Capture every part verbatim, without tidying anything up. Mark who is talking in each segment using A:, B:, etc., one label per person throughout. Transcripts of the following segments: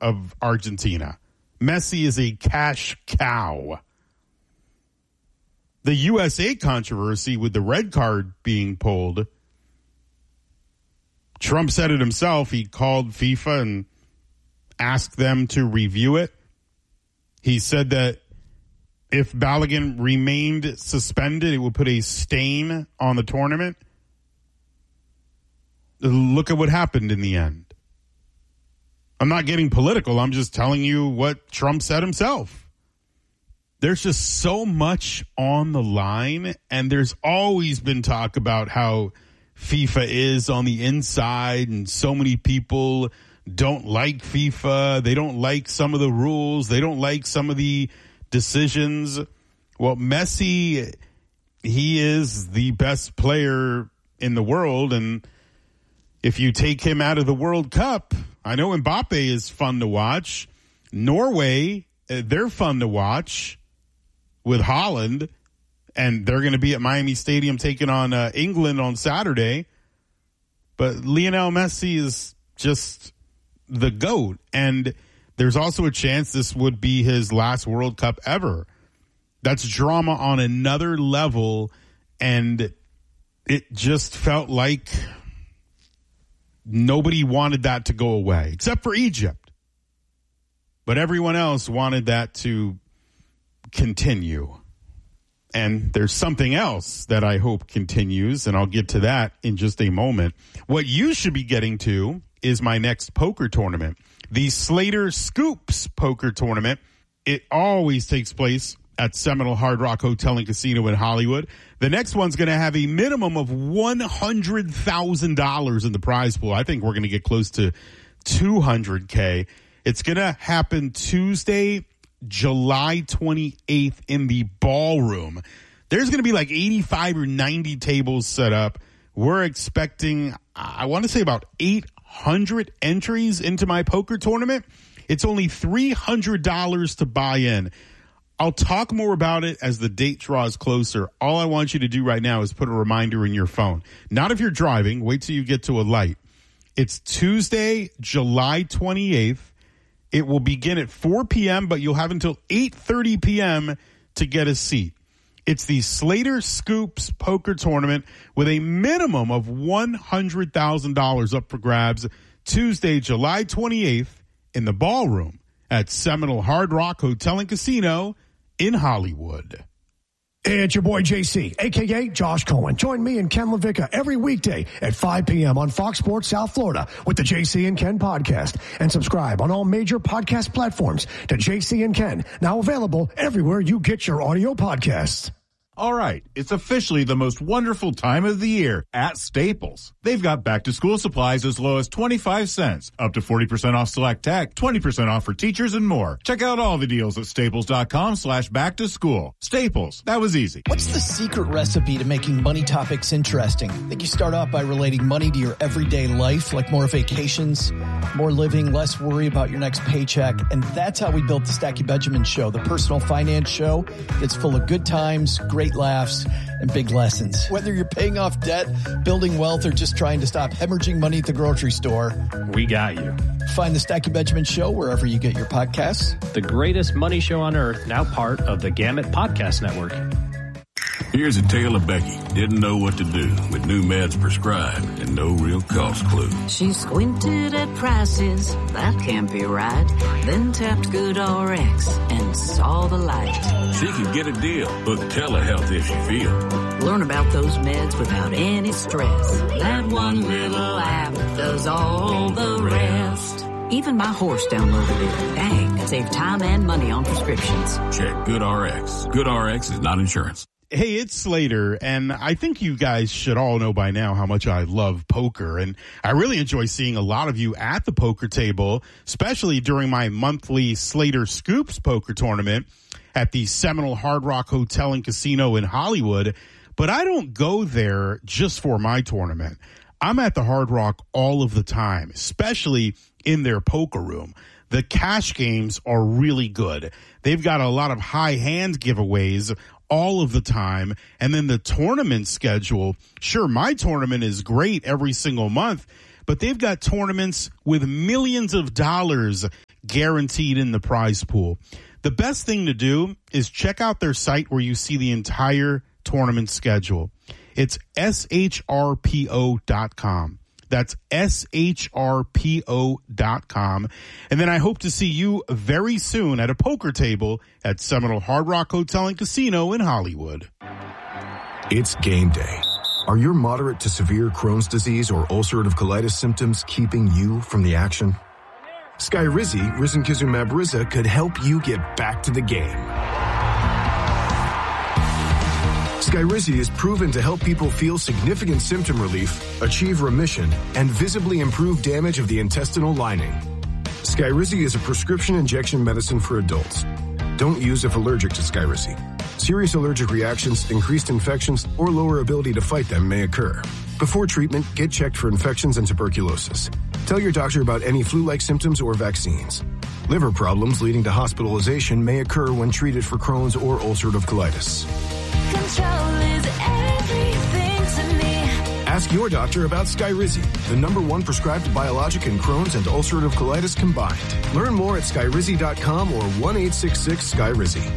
A: of Argentina. Messi is a cash cow. The U S A controversy with the red card being pulled, Trump said it himself. He called FIFA and asked them to review it. He said that if Balogun remained suspended, it would put a stain on the tournament. Look at what happened in the end. I'm not getting political. I'm just telling you what Trump said himself. There's just so much on the line, and there's always been talk about how FIFA is on the inside, and so many people don't like FIFA. They don't like some of the rules. They don't like some of the decisions. Well, Messi, he is the best player in the world, and if you take him out of the World Cup, I know Mbappe is fun to watch. Norway, they're fun to watch with Haaland, and they're going to be at Miami Stadium taking on uh, England on Saturday. But Lionel Messi is just the GOAT, and there's also a chance this would be his last World Cup ever. That's drama on another level, and it just felt like nobody wanted that to go away, except for Egypt. But everyone else wanted that to continue. And there's something else that I hope continues, and I'll get to that in just a moment. What you should be getting to is my next poker tournament, the Slater Scoops Poker Tournament. It always takes place at Seminole Hard Rock Hotel and Casino in Hollywood. The next one's going to have a minimum of one hundred thousand dollars in the prize pool. I think we're going to get close to two hundred K. It's going to happen Tuesday, July twenty-eighth in the ballroom. There's going to be like eighty-five or ninety tables set up. We're expecting, I want to say about eight hundred entries into my poker tournament. It's only three hundred dollars to buy in. I'll talk more about it as the date draws closer. All I want you to do right now is put a reminder in your phone. Not if you're driving. Wait till you get to a light. It's Tuesday, July twenty-eighth. It will begin at four p.m., but you'll have until eight thirty p.m. to get a seat. It's the Slater Scoops Poker Tournament with a minimum of one hundred thousand dollars up for grabs Tuesday, July twenty-eighth in the ballroom at Seminole Hard Rock Hotel and Casino in Hollywood.
B: It's your boy J C, a k a. Josh Cohen. Join me and Ken LaVicka every weekday at five p.m. on Fox Sports South Florida with the J C and Ken podcast. And subscribe on all major podcast platforms to J C and Ken, now available everywhere you get your audio podcasts.
C: All right, it's officially the most wonderful time of the year at Staples. They've got back-to-school supplies as low as twenty-five cents, up to forty percent off select tech, twenty percent off for teachers, and more. Check out all the deals at staples.com slash back-to-school. Staples, that was easy.
D: What's the secret recipe to making money topics interesting? I think you start off by relating money to your everyday life, like more vacations, more living, less worry about your next paycheck. And that's how we built the Stacky Benjamin Show, the personal finance show that's full of good times, great laughs, and big lessons. Whether you're paying off debt, building wealth, or just trying to stop hemorrhaging money at the grocery store,
E: we got you.
D: Find the Stacky Benjamin Show wherever you get your podcasts.
E: The greatest money show on earth, now part of the Gamut Podcast Network.
F: Here's a tale of Becky. Didn't know what to do with new meds prescribed and no real cost clue.
G: She squinted at prices, that can't be right. Then tapped GoodRx and saw the light.
F: She could get a deal. Book telehealth if she feels.
G: Learn about those meds without any stress. That one little app does all the rest. Even my horse downloaded it. Dang, save time and money on prescriptions.
F: Check GoodRx. GoodRx is not insurance.
A: Hey, it's Slater, and I think you guys should all know by now how much I love poker, and I really enjoy seeing a lot of you at the poker table, especially during my monthly Slater Scoops poker tournament at the Seminole Hard Rock Hotel and Casino in Hollywood. But I don't go there just for my tournament. I'm at the Hard Rock all of the time, especially in their poker room. The cash games are really good. They've got a lot of high hand giveaways all of the time. And then the tournament schedule. Sure, my tournament is great every single month, but they've got tournaments with millions of dollars guaranteed in the prize pool. The best thing to do is check out their site where you see the entire tournament schedule. It's S H R P O dot com. That's S H R P O dot com. And then I hope to see you very soon at a poker table at Seminole Hard Rock Hotel and Casino in Hollywood.
H: It's game day. Are your moderate to severe Crohn's disease or ulcerative colitis symptoms keeping you from the action? Skyrizi, risankizumab Riza, could help you get back to the game. Skyrizi is proven to help people feel significant symptom relief, achieve remission, and visibly improve damage of the intestinal lining. Skyrizi is a prescription injection medicine for adults. Don't use if allergic to Skyrizi. Serious allergic reactions, increased infections, or lower ability to fight them may occur. Before treatment, get checked for infections and tuberculosis. Tell your doctor about any flu-like symptoms or vaccines. Liver problems leading to hospitalization may occur when treated for Crohn's or ulcerative colitis.
I: Control is everything to me.
H: Ask your doctor about Skyrizi, the number one prescribed biologic in Crohn's and ulcerative colitis combined. Learn more at skyrizi dot com or one eight six six Skyrizi.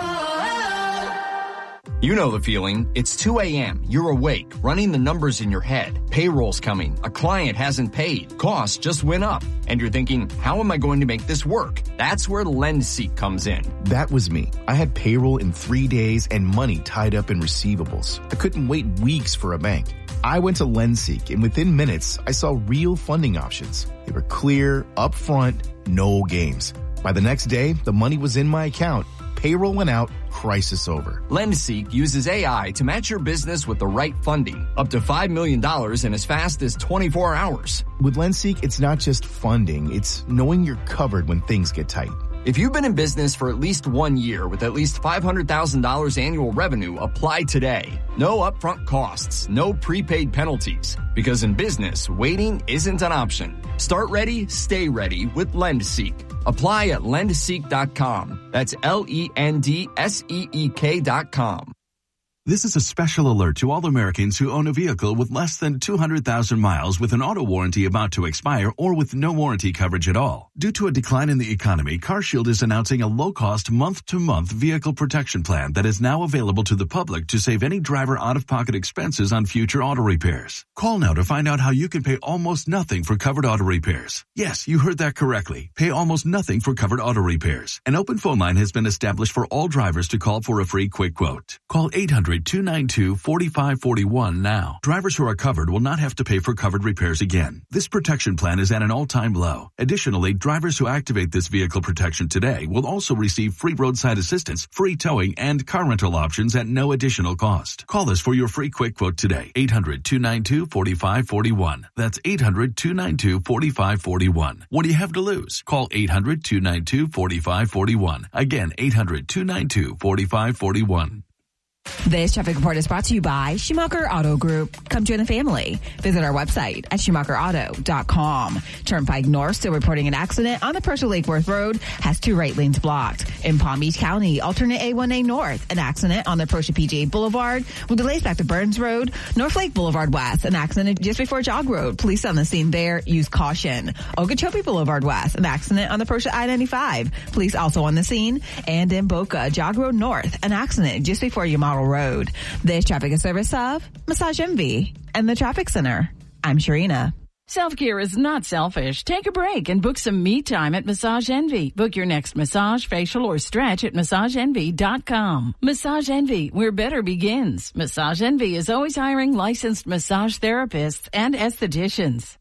J: You know the feeling. It's two a.m. You're awake, running the numbers in your head. Payroll's coming. A client hasn't paid. Costs just went up. And you're thinking, how am I going to make this work? That's where LendSeek comes in.
K: That was me. I had payroll in three days and money tied up in receivables. I couldn't wait weeks for a bank. I went to LendSeek, and within minutes, I saw real funding options. They were clear, upfront, no games. By the next day, the money was in my account. Payroll went out, crisis over.
J: LendSeek uses A I to match your business with the right funding, up to five million dollars in as fast as twenty-four hours.
K: With LendSeek, it's not just funding, it's knowing you're covered when things get tight.
J: If you've been in business for at least one year with at least five hundred thousand dollars annual revenue, apply today. No upfront costs, no prepaid penalties. Because in business, waiting isn't an option. Start ready, stay ready with LendSeek. Apply at lend seek dot com. That's L E N D S E E K dot com.
L: This is a special alert to all Americans who own a vehicle with less than two hundred thousand miles with an auto warranty about to expire or with no warranty coverage at all. Due to a decline in the economy, CarShield is announcing a low-cost month-to-month vehicle protection plan that is now available to the public to save any driver out-of-pocket expenses on future auto repairs. Call now to find out how you can pay almost nothing for covered auto repairs. Yes, you heard that correctly. Pay almost nothing for covered auto repairs. An open phone line has been established for all drivers to call for a free quick quote. Call eight hundred, two nine two, four five four one now. Drivers who are covered will not have to pay for covered repairs again. This protection plan is at an all-time low. Additionally, drivers who activate this vehicle protection today will also receive free roadside assistance, free towing, and car rental options at no additional cost. Call us for your free quick quote today. eight hundred, two nine two, four five four one. That's eight hundred, two nine two, four five four one. What do you have to lose? Call eight hundred, two nine two, four five four one. Again, eight hundred, two nine two, four five four one.
M: This traffic report is brought to you by Schumacher Auto Group. Come join the family. Visit our website at schumacher auto dot com. Turnpike North still reporting an accident on the Pershing Lake Worth Road, has two right lanes blocked. In Palm Beach County, alternate A one A North, an accident on the Pershing P G A Boulevard with delays back to Burns Road. North Lake Boulevard West, an accident just before Jog Road. Police on the scene there. Use caution. Okeechobee Boulevard West, an accident on the Pershing I ninety-five. Police also on the scene. And in Boca, Jog Road North, an accident just before Yamato Road. This traffic is service of Massage Envy and the Traffic Center. I'm Sharina.
N: Self-care is not selfish. Take a break and book some me time at Massage Envy. Book your next massage, facial, or stretch at massage envy dot com. Massage Envy, where better begins. Massage Envy is always hiring licensed massage therapists and estheticians.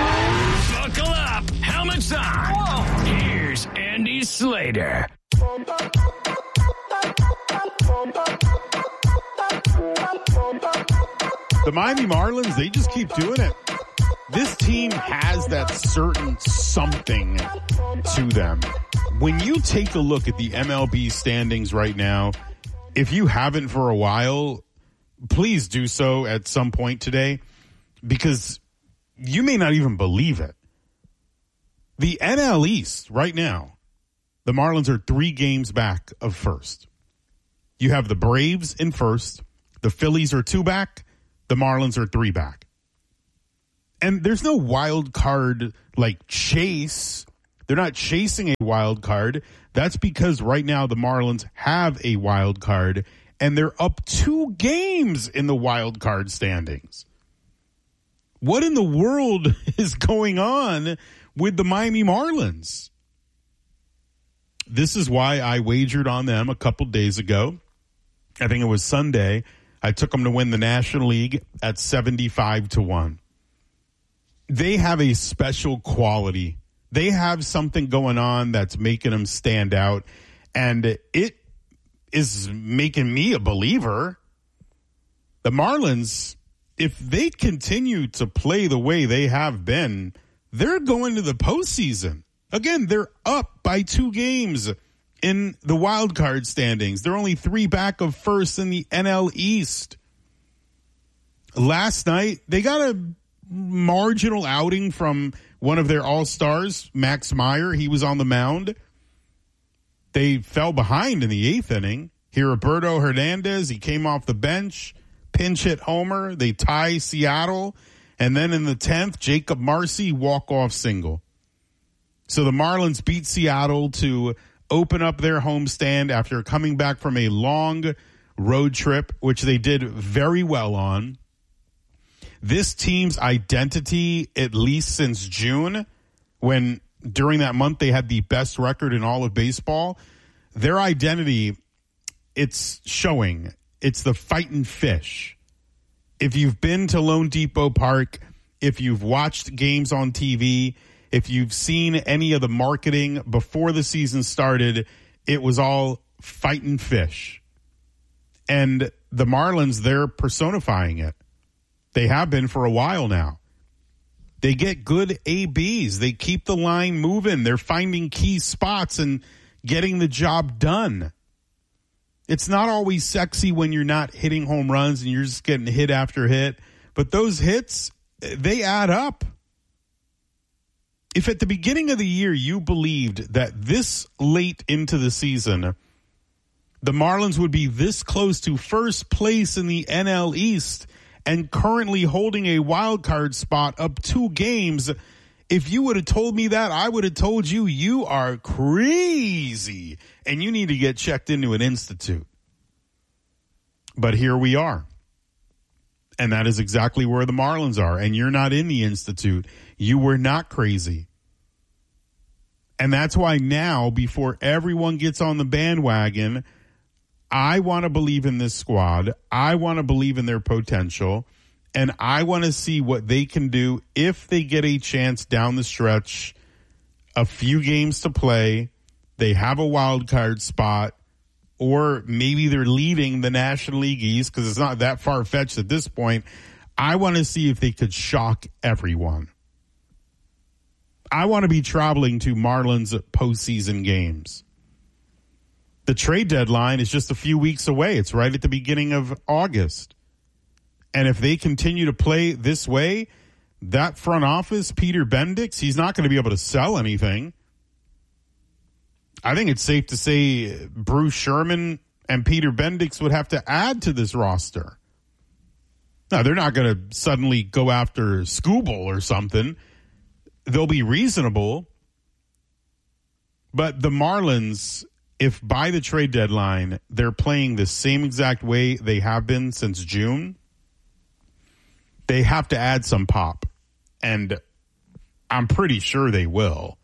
O: Buckle up. Helmets on. Whoa. Here's Andy Slater.
A: The Miami Marlins, they just keep doing it. This team has that certain something to them. When you take a look at the M L B standings right now, if you haven't for a while, please do so at some point today, because you may not even believe it. The N L East right now, the Marlins are three games back of first. You have the Braves in first. The Phillies are two back. The Marlins are three back. And there's no wild card like chase They're not chasing a wild card. That's because right now the Marlins have a wild card, and they're up two games in the wild card standings. What in the world is going on with the Miami Marlins? This is why I wagered on them a couple days ago. I think it was Sunday. I took them to win the National League at seventy-five to one. They have a special quality. They have something going on that's making them stand out, and it is making me a believer. The Marlins, if they continue to play the way they have been, they're going to the postseason. Again, they're up by two games in the wild card standings. They're only three back of first in the N L East. Last night, they got a marginal outing from one of their all-stars, Max Meyer. He was on the mound. They fell behind in the eighth inning. Heriberto Hernandez, he came off the bench, pinch hit homer. They tie Seattle. And then in the tenth, Jacob Marcy, walk-off single. So the Marlins beat Seattle to open up their homestand after coming back from a long road trip, which they did very well on. This team's identity, at least since June, when during that month they had the best record in all of baseball, their identity, it's showing. It's the fighting fish. If you've been to Lone Depot Park, if you've watched games on T V, if you've seen any of the marketing before the season started, it was all fighting fish. And the Marlins, they're personifying it. They have been for a while now. They get good A Bs. They keep the line moving. They're finding key spots and getting the job done. It's not always sexy when you're not hitting home runs and you're just getting hit after hit. But those hits, they add up. If at the beginning of the year you believed that this late into the season, the Marlins would be this close to first place in the N L East and currently holding a wild card spot up two games, if you would have told me that, I would have told you you are crazy and you need to get checked into an institute. But here we are. And that is exactly where the Marlins are. And you're not in the institute. You were not crazy. And that's why now, before everyone gets on the bandwagon, I want to believe in this squad. I want to believe in their potential. And I want to see what they can do if they get a chance down the stretch, a few games to play. They have a wild card spot, or maybe they're leading the National League East because it's not that far-fetched at this point. I want to see if they could shock everyone. I want to be traveling to Marlins postseason games. The trade deadline is just a few weeks away. It's right at the beginning of August. And if they continue to play this way, that front office, Peter Bendix, he's not going to be able to sell anything. I think it's safe to say Bruce Sherman and Peter Bendix would have to add to this roster. Now, they're not going to suddenly go after Skubal or something. They'll be reasonable. But the Marlins, if by the trade deadline they're playing the same exact way they have been since June, they have to add some pop. And I'm pretty sure they will.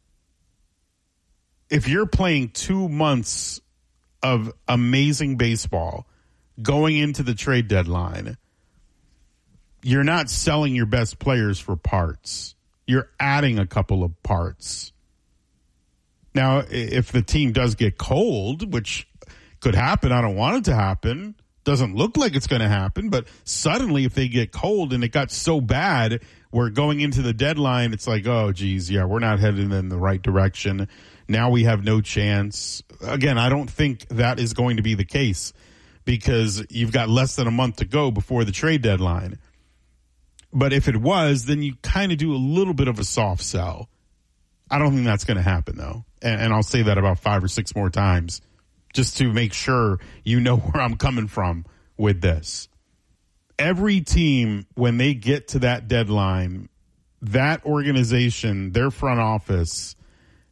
A: If you're playing two months of amazing baseball going into the trade deadline, you're not selling your best players for parts. You're adding a couple of parts. Now, if the team does get cold, which could happen, I don't want it to happen. Doesn't look like it's going to happen, but suddenly if they get cold and it got so bad, we're going into the deadline, it's like, oh, geez, yeah, we're not heading in the right direction. Now we have no chance. Again, I don't think that is going to be the case because you've got less than a month to go before the trade deadline. But if it was, then you kind of do a little bit of a soft sell. I don't think that's going to happen, though. And, and I'll say that about five or six more times just to make sure you know where I'm coming from with this. Every team, when they get to that deadline, that organization, their front office,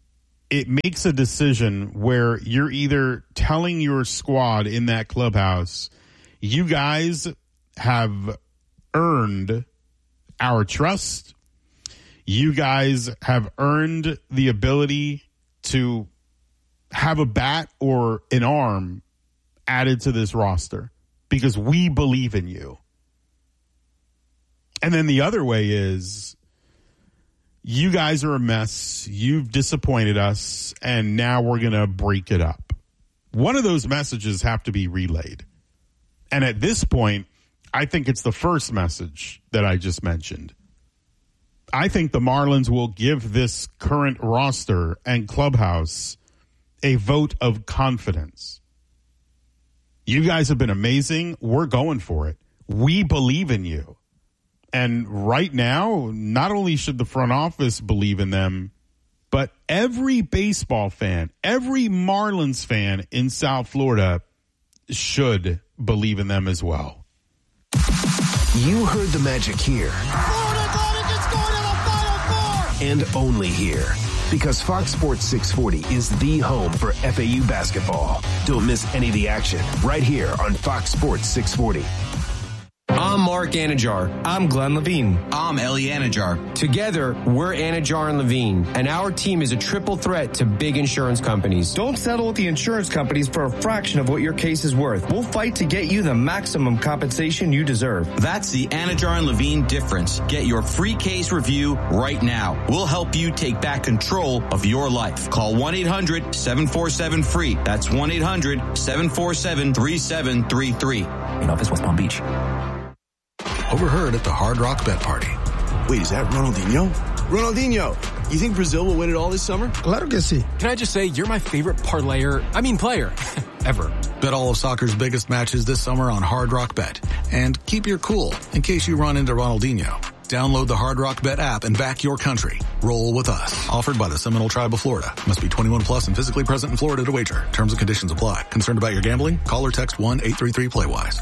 A: it makes a decision where you're either telling your squad in that clubhouse, you guys have earned our trust. You guys have earned the ability to have a bat or an arm added to this roster because we believe in you. And then the other way is, you guys are a mess. You've disappointed us, and now we're going to break it up. One of those messages have to be relayed. And at this point, I think it's the first message that I just mentioned. I think the Marlins will give this current roster and clubhouse a vote of confidence. You guys have been amazing. We're going for it. We believe in you. And right now, not only should the front office believe in them, but every baseball fan, every Marlins fan in South Florida should believe in them as well.
H: You heard the magic here.
I: Florida Atlantic is going to the Final Four!
H: And only here. Because Fox Sports six forty is the home for F A U basketball. Don't miss any of the action right here on Fox Sports six forty.
P: I'm Mark Anajar. I'm Glenn Levine.
Q: I'm Ellie Anajar.
P: Together, we're Anajar and Levine, and our team is a triple threat to big insurance companies.
R: Don't settle with the insurance companies for a fraction of what your case is worth. We'll fight to get you the maximum compensation you deserve.
Q: That's the Anajar and Levine difference. Get your free case review right now. We'll help you take back control of your life. Call one eight hundred seven four seven free. That's one eight hundred seven four seven three seven three three.
S: In office, West Palm Beach.
T: Overheard at the Hard Rock Bet Party.
U: Wait, is that Ronaldinho? Ronaldinho, you think Brazil will win it all this summer?
V: Claro que sí.
W: Can I just say, you're my favorite parlayer, I mean player, ever.
T: Bet all of soccer's biggest matches this summer on Hard Rock Bet. And keep your cool in case you run into Ronaldinho. Download the Hard Rock Bet app and back your country. Roll with us. Offered by the Seminole Tribe of Florida. Must be twenty-one plus and physically present in Florida to wager. Terms and conditions apply. Concerned about your gambling? Call or text one eight three three play wise.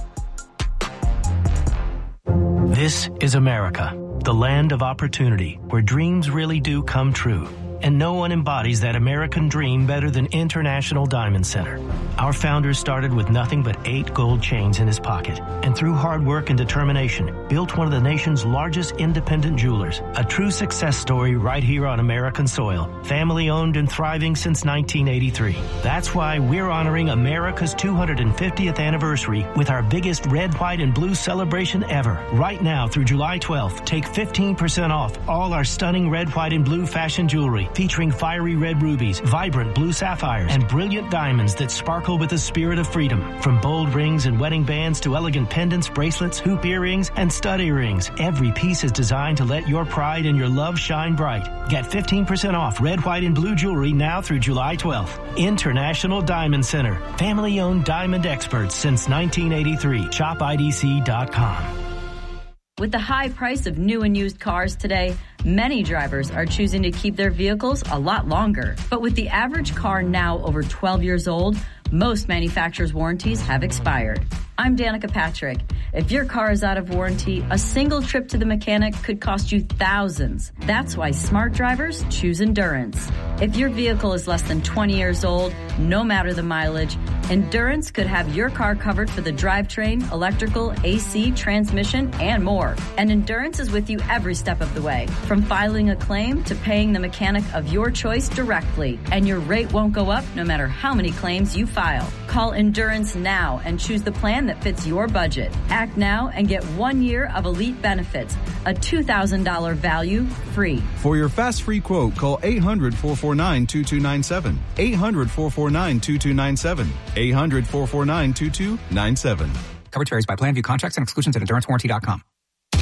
X: This is America, the land of opportunity, where dreams really do come true. And no one embodies that American dream better than International Diamond Center. Our founder started with nothing but eight gold chains in his pocket, and through hard work and determination, built one of the nation's largest independent jewelers. A true success story right here on American soil. Family owned and thriving since nineteen eighty-three. That's why we're honoring America's two hundred fiftieth anniversary with our biggest red, white, and blue celebration ever. Right now through July twelfth, take fifteen percent off all our stunning red, white, and blue fashion jewelry, featuring fiery red rubies, vibrant blue sapphires, and brilliant diamonds that sparkle with the spirit of freedom. From bold rings and wedding bands to elegant pendants, bracelets, hoop earrings, and stud earrings, every piece is designed to let your pride and your love shine bright. Get fifteen percent off red, white, and blue jewelry now through July twelfth. International Diamond Center. Family-owned diamond experts since nineteen eighty-three. shop I D C dot com.
Y: With the high price of new and used cars today, many drivers are choosing to keep their vehicles a lot longer. But with the average car now over twelve years old, most manufacturers' warranties have expired. I'm Danica Patrick. If your car is out of warranty, a single trip to the mechanic could cost you thousands. That's why smart drivers choose Endurance. If your vehicle is less than twenty years old, no matter the mileage, Endurance could have your car covered for the drivetrain, electrical, A C, transmission, and more. And Endurance is with you every step of the way, from filing a claim to paying the mechanic of your choice directly. And your rate won't go up no matter how many claims you file. Call Endurance now and choose the plan that fits your budget. Act now and get one year of elite benefits, a two thousand dollars value free.
Z: For your fast free quote, call eight hundred four four nine two two nine seven. eight hundred four four nine two two nine seven. eight hundred four four nine two two nine seven.
S: Coverage varies by plan, view contracts and exclusions at endurance warranty dot com.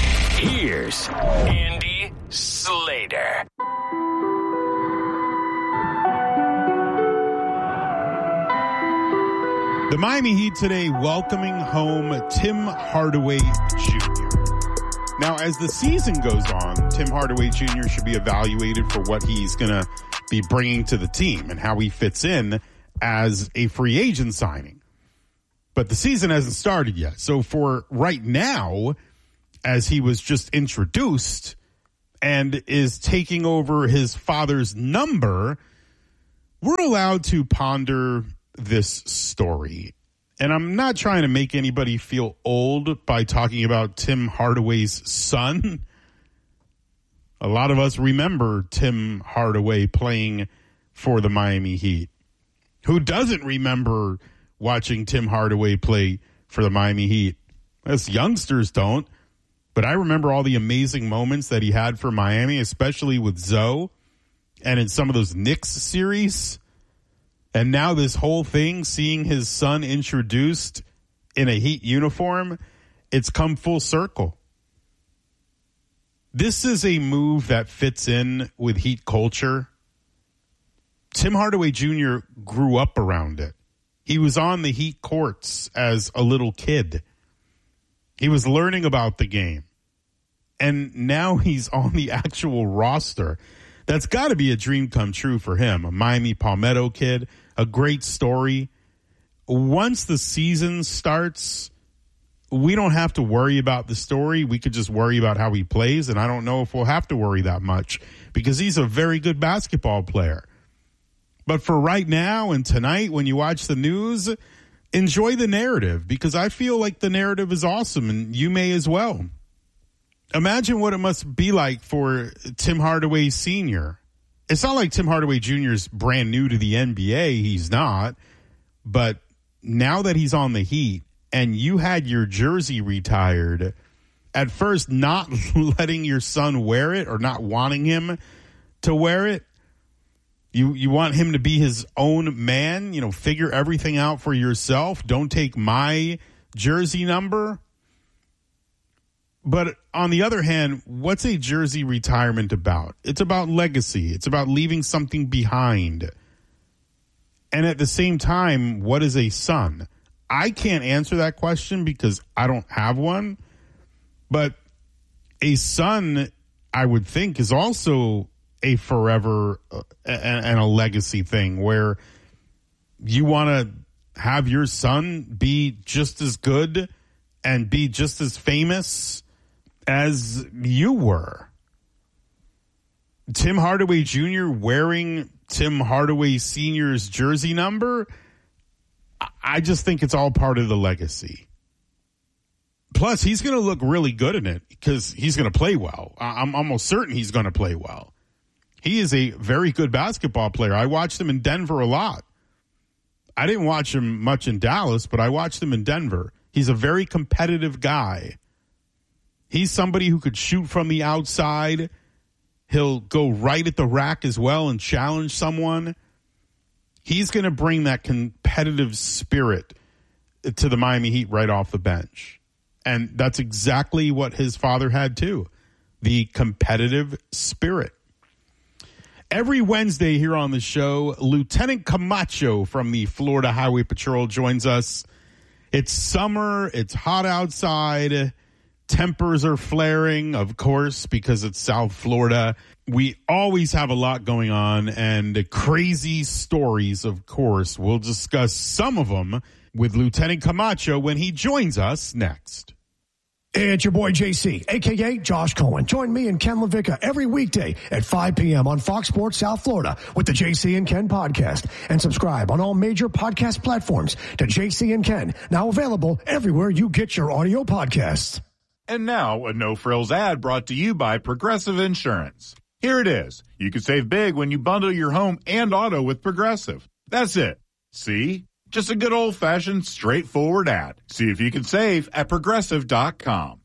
O: Here's Andy Slater.
A: The Miami Heat today welcoming home Tim Hardaway Junior Now, as the season goes on, Tim Hardaway Junior should be evaluated for what he's going to be bringing to the team and how he fits in as a free agent signing. But the season hasn't started yet. So for right now, as he was just introduced and is taking over his father's number, We're allowed to ponder this story. And I'm not trying to make anybody feel old by talking about Tim Hardaway's son. A lot of us remember Tim Hardaway playing for the Miami Heat. Who doesn't remember watching Tim Hardaway play for the Miami Heat? Us youngsters don't. But I remember all the amazing moments that he had for Miami, especially with Zoe and in some of those Knicks series. And now this whole thing, seeing his son introduced in a Heat uniform, it's come full circle. This is a move that fits in with Heat culture. Tim Hardaway Junior grew up around it. He was on the Heat courts as a little kid. He was learning about the game. And now he's on the actual roster. That's got to be a dream come true for him. A Miami Palmetto kid, a great story. Once the season starts, we don't have to worry about the story. We could just worry about how he plays, and I don't know if we'll have to worry that much because he's a very good basketball player. But for right now and tonight, when you watch the news, enjoy the narrative because I feel like the narrative is awesome, and you may as well. Imagine what it must be like for Tim Hardaway Senior It's not like Tim Hardaway Junior is brand new to the N B A. He's not. But now that he's on the Heat and you had your jersey retired, at first not letting your son wear it or not wanting him to wear it, you, you want him to be his own man, you know, figure everything out for yourself. Don't take my jersey number. But on the other hand, what's a jersey retirement about? It's about legacy. It's about leaving something behind. And at the same time, what is a son? I can't answer that question because I don't have one. But a son, I would think, is also a forever uh, and, and a legacy thing where you want to have your son be just as good and be just as famous as you were. Tim Hardaway Junior wearing Tim Hardaway Senior's jersey number, I just think it's all part of the legacy. Plus, he's going to look really good in it because he's going to play well. I'm almost certain he's going to play well. He is a very good basketball player. I watched him in Denver a lot. I didn't watch him much in Dallas, but I watched him in Denver. He's a very competitive guy. He's somebody who could shoot from the outside. He'll go right at the rack as well and challenge someone. He's going to bring that competitive spirit to the Miami Heat right off the bench. And that's exactly what his father had too, the competitive spirit. Every Wednesday here on the show, Lieutenant Camacho from the Florida Highway Patrol joins us. It's summer. It's hot outside. Tempers are flaring, of course, because it's South Florida. We always have a lot going on and crazy stories, of course. We'll discuss some of them with Lieutenant Camacho when he joins us next.
B: It's your boy J C, a k a. Josh Cohen. Join me and Ken LaVicka every weekday at five p.m. on Fox Sports South Florida with the J C and Ken podcast. And subscribe on all major podcast platforms to J C and Ken, now available everywhere you get your audio podcasts.
C: And now, a no-frills ad brought to you by Progressive Insurance. Here it is. You can save big when you bundle your home and auto with Progressive. That's it. See? Just a good old-fashioned, straightforward ad. See if you can save at Progressive dot com.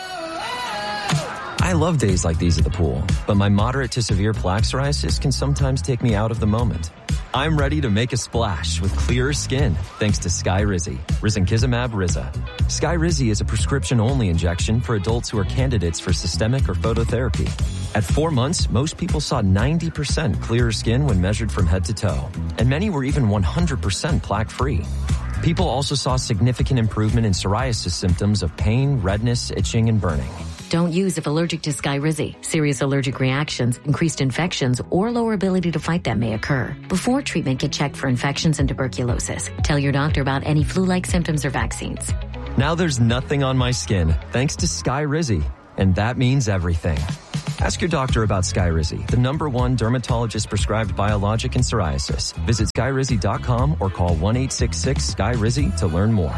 D: I love days like these at the pool, but my moderate to severe plaque psoriasis can sometimes take me out of the moment. I'm ready to make a splash with clearer skin thanks to Skyrizi, Risankizumab Riza. Skyrizi is a prescription-only injection for adults who are candidates for systemic or phototherapy. At four months, most people saw ninety percent clearer skin when measured from head to toe, and many were even one hundred percent plaque-free. People also saw significant improvement in psoriasis symptoms of pain, redness, itching, and burning.
E: Don't use if allergic to Skyrizi. Serious allergic reactions, increased infections, or lower ability to fight them may occur. Before treatment, get checked for infections and tuberculosis. Tell your doctor about any flu-like symptoms or vaccines.
D: Now there's nothing on my skin, thanks to Skyrizi. And that means everything. Ask your doctor about Skyrizi, the number one dermatologist-prescribed biologic in psoriasis. Visit Skyrizi dot com or call one eight six six S K Y R I Z I to learn more.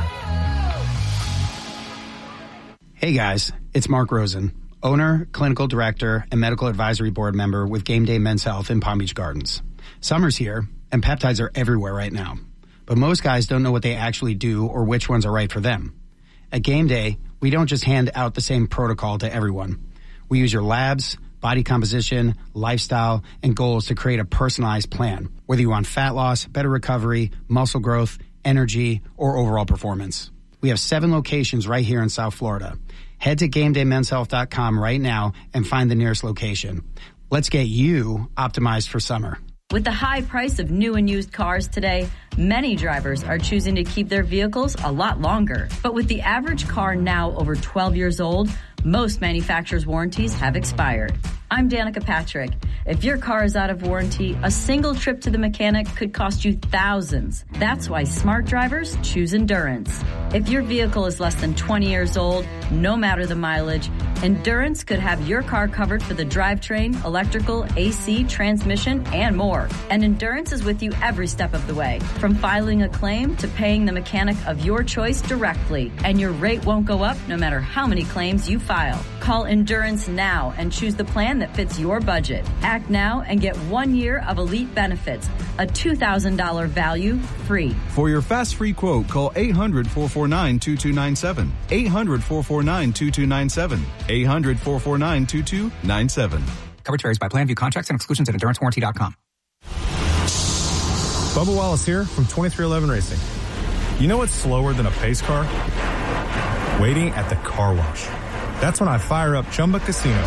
F: Hey guys, it's Mark Rosen, owner, clinical director, and medical advisory board member with Game Day Men's Health in Palm Beach Gardens. Summer's here, and peptides are everywhere right now. But most guys don't know what they actually do or which ones are right for them. At Game Day, we don't just hand out the same protocol to everyone. We use your labs, body composition, lifestyle, and goals to create a personalized plan, whether you want fat loss, better recovery, muscle growth, energy, or overall performance. We have seven locations right here in South Florida. Head to game day men's health dot com right now and find the nearest location. Let's get you optimized for summer.
Y: With the high price of new and used cars today, many drivers are choosing to keep their vehicles a lot longer. But with the average car now over twelve years old, most manufacturers' warranties have expired. I'm Danica Patrick. If your car is out of warranty, a single trip to the mechanic could cost you thousands. That's why smart drivers choose Endurance. If your vehicle is less than twenty years old, no matter the mileage, Endurance could have your car covered for the drivetrain, electrical, A C, transmission, and more. And Endurance is with you every step of the way, from filing a claim to paying the mechanic of your choice directly. And your rate won't go up no matter how many claims you file. Call Endurance now and choose the plan that fits your budget. Act now and get one year of elite benefits, a two thousand dollars value free.
Z: For your fast free quote, call eight hundred, four four nine, two two nine seven. eight hundred, four four nine, two two nine seven. eight hundred, four four nine, two two nine seven.
S: Coverage varies by plan. View contracts and exclusions at endurance warranty dot com.
G: Bubba Wallace here from twenty-three eleven Racing. You know what's slower than a pace car? Waiting at the car wash. That's when I fire up Chumba Casino.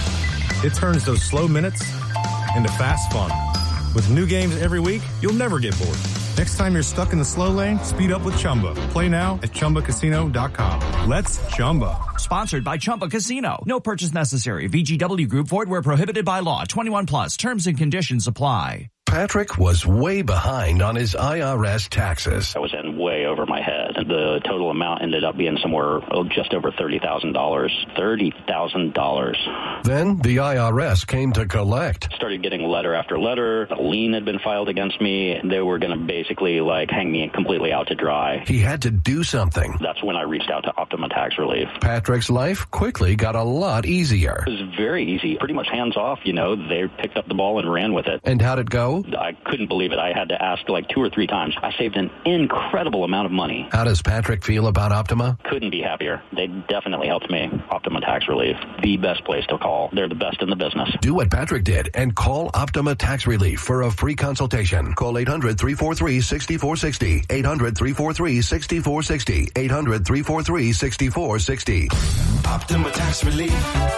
G: It turns those slow minutes into fast fun. With new games every week, you'll never get bored. Next time you're stuck in the slow lane, speed up with Chumba. Play now at chumba casino dot com. Let's Chumba.
J: Sponsored by Chumba Casino. No purchase necessary. V G W Group. Void where prohibited by law. twenty-one plus. Terms and conditions apply.
K: Patrick was way behind on his I R S taxes.
L: I was in way over my head. The total amount ended up being somewhere oh, just over thirty thousand dollars. thirty thousand dollars.
K: Then the I R S came to collect.
L: Started getting letter after letter. A lien had been filed against me. They were going to basically like hang me completely out to dry.
K: He had to do something.
L: That's when I reached out to Optima Tax Relief.
K: Patrick's life quickly got a lot easier.
L: It was very easy. Pretty much hands off, you know. They picked up the ball and ran with it.
K: And how'd it go?
L: I couldn't believe it. I had to ask like two or three times. I saved an incredible amount of money.
K: How does Patrick feel about Optima?
L: Couldn't be happier. They definitely helped me. Optima Tax Relief, the best place to call. They're the best in the business.
K: Do what Patrick did and call Optima Tax Relief for a free consultation. Call eight hundred, three four three, six four six zero. eight hundred, three four three, six four six zero. eight hundred, three four three, six four six zero. Optima Tax Relief.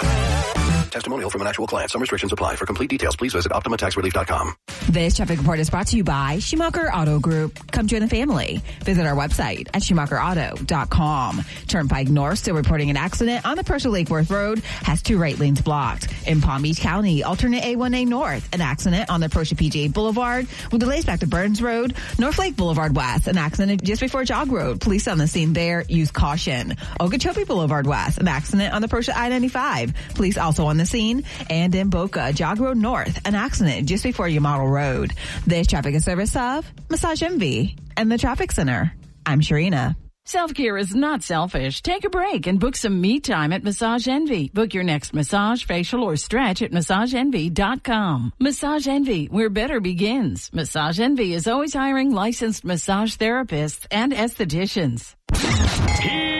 K: Testimonial from an actual client. Some restrictions apply. For complete details, please visit optima tax relief dot com.
M: This traffic report is brought to you by Schumacher Auto Group. Come join the family. Visit our website at schumacher auto dot com. Turnpike North still reporting an accident on the Pershing Lake Worth Road. Has two right lanes blocked. In Palm Beach County, alternate A one A North. An accident on the Pershing P G A Boulevard with delays back to Burns Road. North Lake Boulevard West. An accident just before Jog Road. Police on the scene there. Use caution. Okeechobee Boulevard West. An accident on the Pershing I ninety-five. Police also on the scene. And in Boca, Jog Road North, an accident just before your model road. This traffic is service of Massage Envy and the Traffic Center. I'm Sharina.
N: Self-care is not selfish. Take a break and book some me time at Massage Envy. Book your next massage, facial, or stretch at massage envy dot com. Massage Envy, where better begins. Massage Envy is always hiring licensed massage therapists and estheticians.
O: Here